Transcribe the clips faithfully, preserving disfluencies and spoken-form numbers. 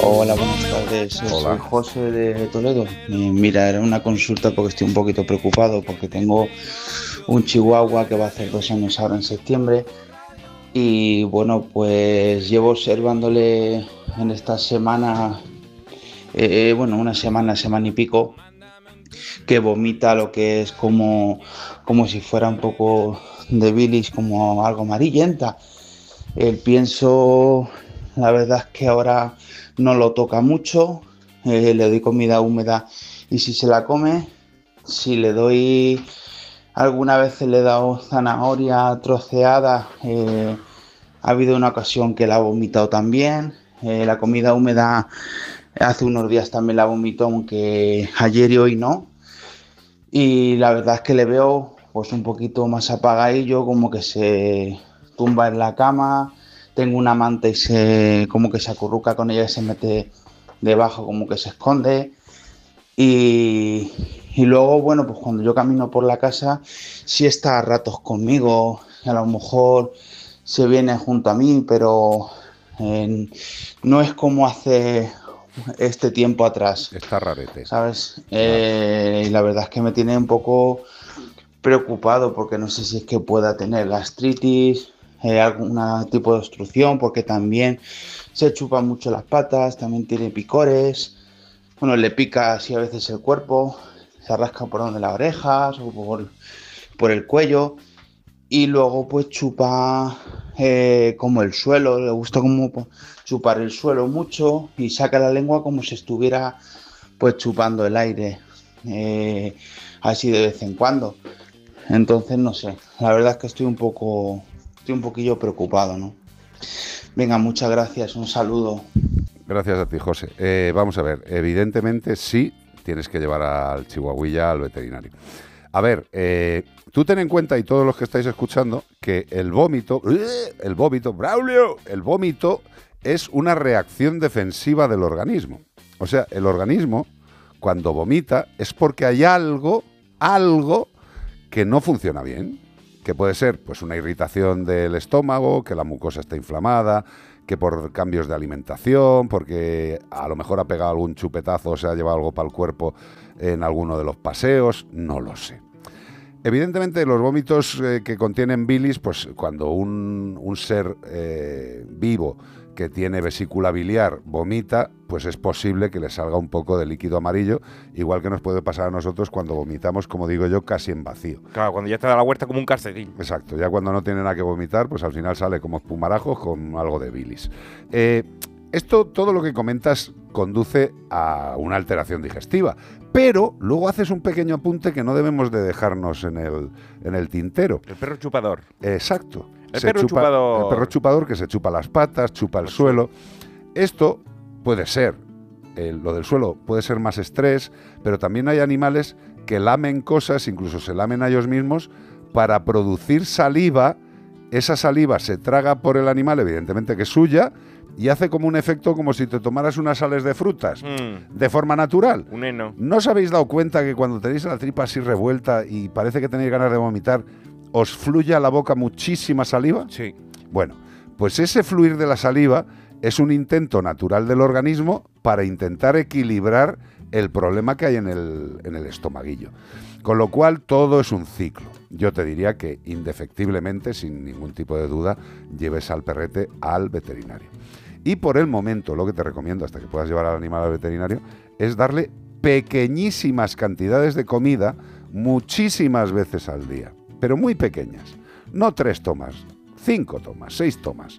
Hola, buenas tardes. Soy Hola. José de Toledo. Y mira, era una consulta porque estoy un poquito preocupado porque tengo un chihuahua que va a hacer dos años ahora en septiembre y bueno, pues llevo observándole en esta semana, eh, bueno, una semana, semana y pico, que vomita lo que es como, como si fuera un poco de bilis, como algo amarillenta. El pienso, la verdad es que ahora no lo toca mucho, eh, le doy comida húmeda y si se la come, si le doy, alguna vez le he dado zanahoria troceada, eh, ha habido una ocasión que la ha vomitado también, eh, la comida húmeda hace unos días también la vomitó, aunque ayer y hoy no, y la verdad es que le veo pues un poquito más apagadillo, como que se tumba en la cama, tengo una manta y se como que se acurruca con ella y se mete debajo, como que se esconde. Y, y luego, bueno, pues cuando yo camino por la casa, sí está a ratos conmigo, y a lo mejor se viene junto a mí, pero eh, no es como hace este tiempo atrás, Está rarete. ¿sabes? Vale. Eh, y la verdad es que me tiene un poco preocupado porque no sé si es que pueda tener gastritis, eh, algún tipo de obstrucción, porque también se chupa mucho las patas, también tiene picores, bueno, le pica así a veces el cuerpo, se rasca por donde las orejas o por, por el cuello y luego pues chupa eh, como el suelo, le gusta como po- chupar el suelo mucho y saca la lengua como si estuviera pues chupando el aire, eh, así de vez en cuando. Entonces, no sé, la verdad es que estoy un poco, estoy un poquillo preocupado, ¿no? Venga, muchas gracias, un saludo. Gracias a ti, José. Eh, vamos a ver, evidentemente sí tienes que llevar al chihuahuilla al veterinario. A ver, eh, tú ten en cuenta, y todos los que estáis escuchando, que el vómito, el vómito, Braulio, el vómito es una reacción defensiva del organismo. O sea, el organismo, cuando vomita, es porque hay algo, algo que no funciona bien, que puede ser pues una irritación del estómago, que la mucosa está inflamada, que por cambios de alimentación, porque a lo mejor ha pegado algún chupetazo o se ha llevado algo para el cuerpo en alguno de los paseos, no lo sé. Evidentemente los vómitos eh, que contienen bilis, pues cuando un, un ser eh, vivo que tiene vesícula biliar vomita, pues es posible que le salga un poco de líquido amarillo, igual que nos puede pasar a nosotros cuando vomitamos, como digo yo, casi en vacío. Claro, cuando ya está de la huerta como un calcetín. Exacto, ya cuando no tiene nada que vomitar, pues al final sale como espumarajos con algo de bilis. Eh, esto, todo lo que comentas, conduce a una alteración digestiva, pero luego haces un pequeño apunte que no debemos de dejarnos en el, en el tintero. El perro chupador. Exacto. El Se perro chupa, chupador. El perro chupador que se chupa las patas, chupa el suelo. Esto puede ser, eh, lo del suelo puede ser más estrés, pero también hay animales que lamen cosas, incluso se lamen a ellos mismos, para producir saliva. Esa saliva se traga por el animal, evidentemente que es suya, y hace como un efecto como si te tomaras unas sales de frutas, Mm, de forma natural. un heno. ¿No os habéis dado cuenta que cuando tenéis la tripa así revuelta y parece que tenéis ganas de vomitar, os fluye a la boca muchísima saliva? Sí. Bueno, pues ese fluir de la saliva es un intento natural del organismo para intentar equilibrar el problema que hay en el, en el estomaguillo. Con lo cual, todo es un ciclo. Yo te diría que, indefectiblemente, sin ningún tipo de duda, lleves al perrete al veterinario. Y por el momento, lo que te recomiendo, hasta que puedas llevar al animal al veterinario, es darle pequeñísimas cantidades de comida muchísimas veces al día, pero muy pequeñas. No tres tomas, cinco tomas, seis tomas.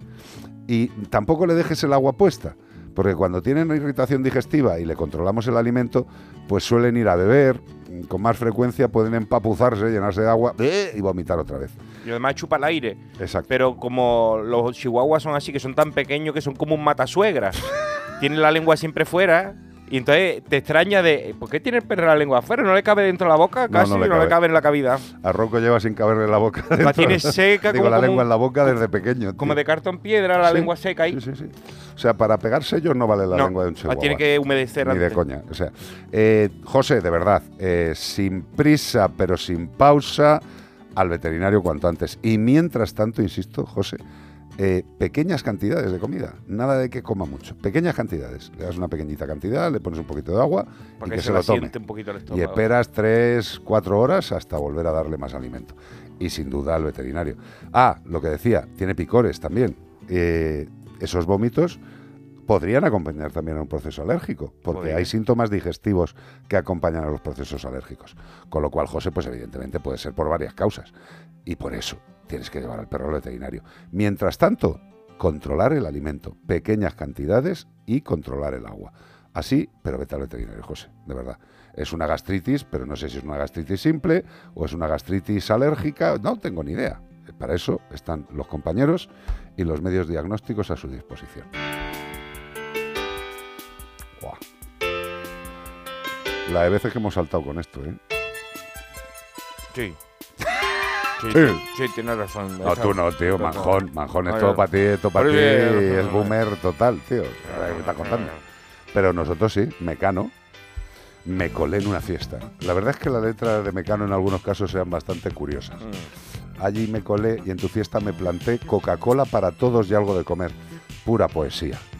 Y tampoco le dejes el agua puesta, porque cuando tienen irritación digestiva y le controlamos el alimento, pues suelen ir a beber, con más frecuencia pueden empapuzarse, llenarse de agua y vomitar otra vez. Y además chupa el aire. Exacto. Pero como los chihuahuas son así, que son tan pequeños que son como un matasuegras. Tienen la lengua siempre fuera. Y entonces te extraña de, ¿por qué tiene el perro la lengua afuera? ¿No le cabe dentro de la boca? No, Casi no no le le, cabe. cabe en la cavidad. A Rocco lleva sin caberle la boca dentro. La tiene seca, Digo, como, la como lengua un- en la boca desde pequeño. como tío. de cartón piedra, la Sí, lengua seca ahí. Sí, sí, sí. O sea, para pegar sellos no vale la No, lengua de un la chihuahua. tiene que humedecer Ni de antes. coña. O sea, eh, José, de verdad, eh, sin prisa pero sin pausa, al veterinario cuanto antes. Y mientras tanto, insisto, José, eh, pequeñas cantidades de comida, nada de que coma mucho, pequeñas cantidades. Le das una pequeñita cantidad, le pones un poquito de agua Para y que que se se la lo tome. siente un poquito el Y estómago. esperas tres, cuatro horas hasta volver a darle más alimento. Y sin duda al veterinario. Ah, lo que decía, tiene picores también. Eh, esos vómitos podrían acompañar también a un proceso alérgico, porque Podría. hay síntomas digestivos que acompañan a los procesos alérgicos. Con lo cual, José, pues evidentemente puede ser por varias causas. Y por eso tienes que llevar al perro al veterinario. Mientras tanto, controlar el alimento, pequeñas cantidades y controlar el agua. Así, pero vete al veterinario, José, de verdad. Es una gastritis, pero no sé si es una gastritis simple o es una gastritis alérgica, no tengo ni idea. Para eso están los compañeros y los medios diagnósticos a su disposición. Buah. La de veces que hemos saltado con esto, ¿eh? Sí. Sí, Sí. sí, sí, tienes razón. No, tú no, tío, Esa- manjón, manjón, es Ay, todo para ti, esto para ti, Oye, es boomer total, tío, ahora que me estás contando. Pero nosotros sí, Mecano, me colé en una fiesta. La verdad es que las letras de Mecano en algunos casos eran bastante curiosas. Mm. Allí me colé y en tu fiesta me planté Coca-Cola para todos y algo de comer. Pura poesía.